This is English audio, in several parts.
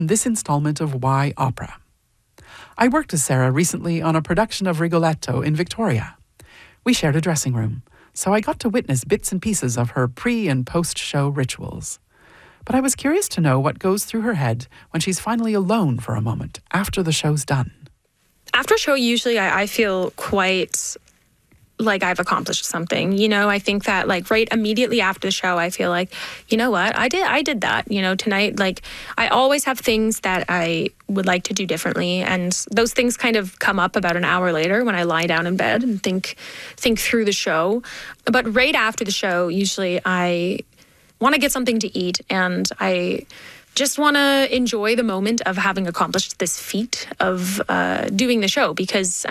this installment of Why Opera. I worked with Sarah recently on a production of Rigoletto in Victoria. We shared a dressing room, so I got to witness bits and pieces of her pre- and post-show rituals. But I was curious to know what goes through her head when she's finally alone for a moment after the show's done. After a show, usually I feel quite like I've accomplished something. I think that right immediately after the show, I feel like, you know what, I did that, tonight. I always have things that I would like to do differently. And those things kind of come up about an hour later when I lie down in bed and think through the show. But right after the show, usually I want to get something to eat, and I just want to enjoy the moment of having accomplished this feat of doing the show. Because,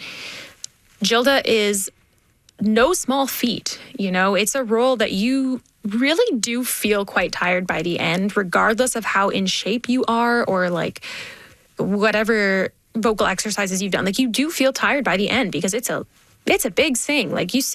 Gilda is no small feat. It's a role that you really do feel quite tired by the end, regardless of how in shape you are or whatever vocal exercises you've done. You do feel tired by the end because it's a big sing.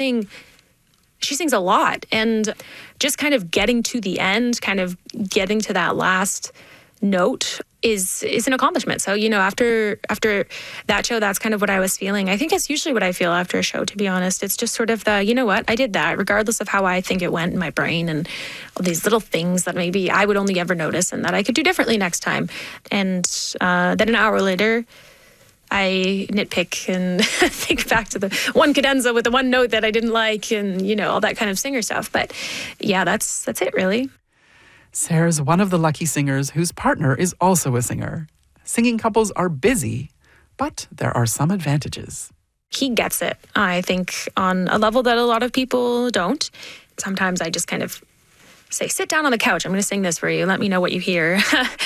She sings a lot, and just kind of getting to the end, kind of getting to that last note is an accomplishment. So, after that show, that's kind of what I was feeling. I think that's usually what I feel after a show, to be honest. It's just sort of I did that, regardless of how I think it went in my brain, and all these little things that maybe I would only ever notice and that I could do differently next time. And then an hour later, I nitpick and think back to the one cadenza with the one note that I didn't like, and, all that kind of singer stuff. But yeah, that's it, really. Sarah's one of the lucky singers whose partner is also a singer. Singing couples are busy, but there are some advantages. He gets it, I think, on a level that a lot of people don't. Sometimes I just kind of say, sit down on the couch. I'm going to sing this for you. Let me know what you hear.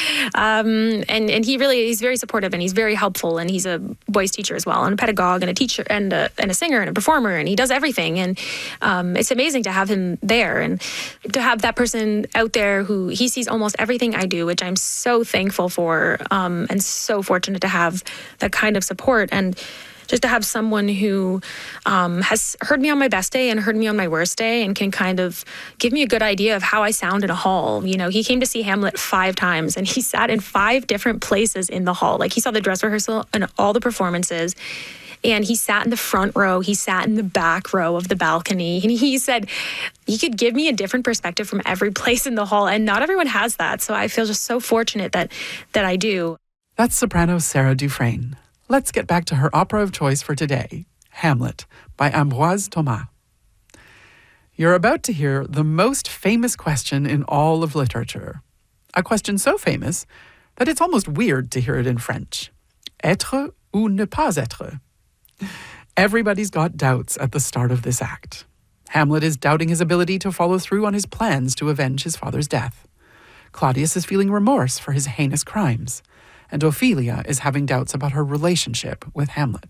And he's very supportive, and he's very helpful, and he's a voice teacher as well, and a pedagogue, and a teacher, and a singer, and a performer, and he does everything. And it's amazing to have him there, and to have that person out there who he sees almost everything I do, which I'm so thankful for, and so fortunate to have that kind of support. And just to have someone who has heard me on my best day and heard me on my worst day, and can kind of give me a good idea of how I sound in a hall. He came to see Hamlet 5 times, and he sat in 5 different places in the hall. He saw the dress rehearsal and all the performances. And he sat in the front row. He sat in the back row of the balcony. And he said he could give me a different perspective from every place in the hall. And not everyone has that. So I feel just so fortunate that I do. That's soprano Sarah Dufresne. Let's get back to her opera of choice for today, Hamlet, by Ambroise Thomas. You're about to hear the most famous question in all of literature. A question so famous that it's almost weird to hear it in French. Être ou ne pas être? Everybody's got doubts at the start of this act. Hamlet is doubting his ability to follow through on his plans to avenge his father's death. Claudius is feeling remorse for his heinous crimes, and Ophelia is having doubts about her relationship with Hamlet.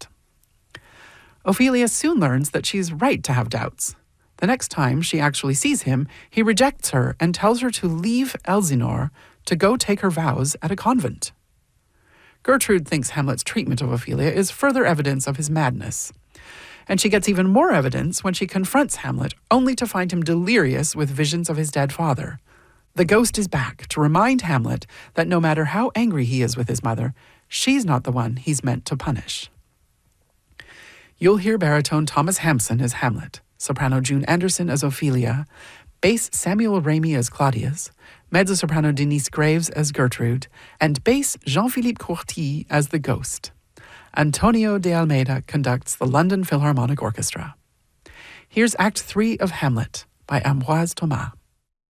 Ophelia soon learns that she's right to have doubts. The next time she actually sees him, he rejects her and tells her to leave Elsinore to go take her vows at a convent. Gertrude thinks Hamlet's treatment of Ophelia is further evidence of his madness. And she gets even more evidence when she confronts Hamlet, only to find him delirious with visions of his dead father. The ghost is back to remind Hamlet that no matter how angry he is with his mother, she's not the one he's meant to punish. You'll hear baritone Thomas Hampson as Hamlet, soprano June Anderson as Ophelia, bass Samuel Ramey as Claudius, mezzo-soprano Denise Graves as Gertrude, and bass Jean-Philippe Courty as the ghost. Antonio de Almeida conducts the London Philharmonic Orchestra. Here's Act 3 of Hamlet by Ambroise Thomas.